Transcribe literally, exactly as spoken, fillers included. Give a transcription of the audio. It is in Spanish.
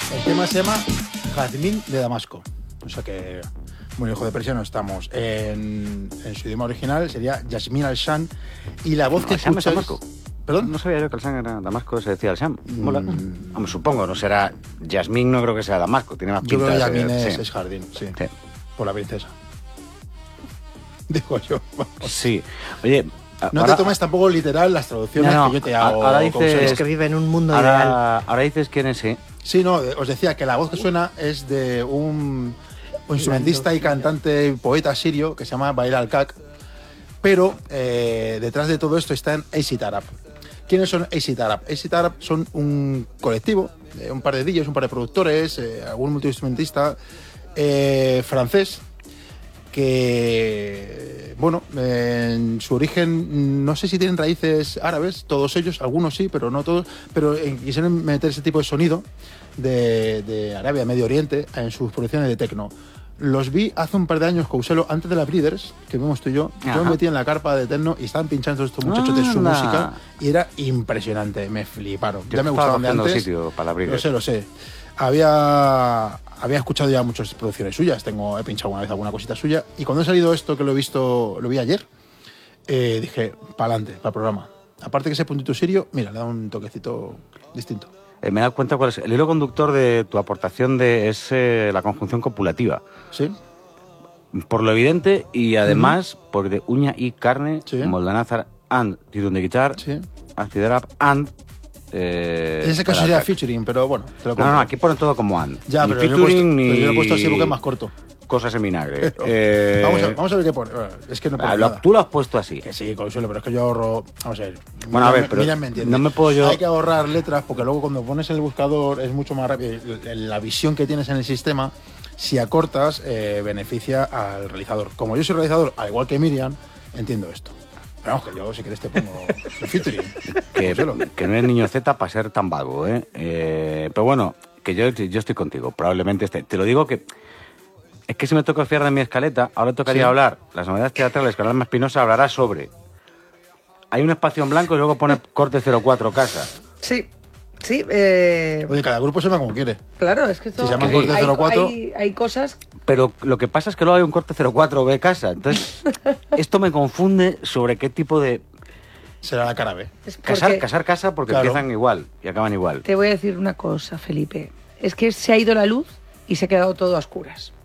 El tema se llama Jazmín de Damasco. O sea que muy lejos de Persia no estamos. En, en su idioma original sería Yasmín al-Shan. Y la voz No, que Al-Sham es escuchas... Damasco. ¿Perdón? No sabía yo que Al-Sham era Damasco, se decía Al-Sham. Mola. Mm. Vamos, supongo, no será... Yasmín no creo que sea Damasco, tiene más Yo pinta creo que de Yasmín ser- es, sí. es jardín, sí. Sí. Por la princesa. Digo yo. Vamos. Sí. Oye... No ahora, te tomes tampoco literal las traducciones No, no, que yo te hago. ahora como dices- se- Es que vive en un mundo ideal. ahora, ahora dices quién es, sí. Sí, no, os decía que la voz que suena es de un, un instrumentista y cantante y poeta sirio que se llama Bail al-Kak, pero eh, detrás de todo esto están Acid Arab. ¿Quiénes son Acid Arab? Acid Arab son un colectivo, eh, un par de D Js, un par de productores, eh, algún multiinstrumentista eh, francés que, bueno, eh, en su origen no sé si tienen raíces árabes, todos ellos, algunos sí, pero no todos, pero eh, quisieron meter ese tipo de sonido de, de Arabia, Medio Oriente, en sus producciones de techno. Los vi hace un par de años, Couselo, antes de la Breeders, que vemos tú y yo. Ajá. Yo me metí en la carpa de techno y estaban pinchando estos muchachos de su Anda. música y era impresionante, me fliparon. Yo ya me estaba gustaban de cogiendo antes. sitio para abrir. Lo sé, lo sé. Había, había escuchado ya muchas producciones suyas, tengo, he pinchado alguna vez alguna cosita suya, y cuando he salido esto, que lo he visto, lo vi ayer, eh, dije, pa'lante, para el programa. Aparte que ese puntito sirio, mira, le da un toquecito distinto. Eh, me he dado cuenta cuál es. El hilo conductor de tu aportación de, es eh, la conjunción copulativa. ¿Sí? Por lo evidente y además por de uña y carne, Sí. Moldanazar and Tidun de guitar, Sí. Aciderap and... Eh, En ese caso para sería ataque. featuring, pero bueno, te lo No, no, compro. aquí ponen todo como and. Ya, ni pero yo, he puesto, featuring pero ni yo lo he puesto así porque es más corto. cosas en vinagre. Pero, Eh, vamos, a, vamos a ver qué pone. Bueno, es que no pone ah, lo- nada. tú lo has puesto así. Que sí, Consuelo, pero es que yo ahorro... Vamos a ver. Bueno, a ver, Mírame- pero mírame, entiende. no me puedo yo- Hay que ahorrar letras porque luego cuando pones en el buscador es mucho más rápido. La visión que tienes en el sistema, si acortas, eh, beneficia al realizador. Como yo soy realizador, al igual que Miriam, entiendo esto. Pero vamos, que yo si quieres te pongo el featuring. Que, Consuelo. que no es niño Z para ser tan vago, ¿eh? Eh, Pero bueno, que yo, yo estoy contigo. Probablemente este. Te lo digo que... Es que si me toca fiar de mi escaleta, ahora tocaría Sí. hablar las novedades teatrales que Alma Espinosa hablará sobre... Hay un espacio en blanco y luego pone corte cero cuatro casa. Sí, sí. Eh, Oye, cada grupo se llama como quiere. claro, es que esto, Si se llama Sí. corte hay, cero cuatro... hay, hay cosas... Pero lo que pasa es que luego hay un corte cero cuatro B casa. Entonces, esto me confunde sobre qué tipo de... será la cara B. Es Casar, porque- casar casa porque Claro. empiezan igual y acaban igual. Te voy a decir una cosa, Felipe. Es que se ha ido la luz y se ha quedado todo a oscuras.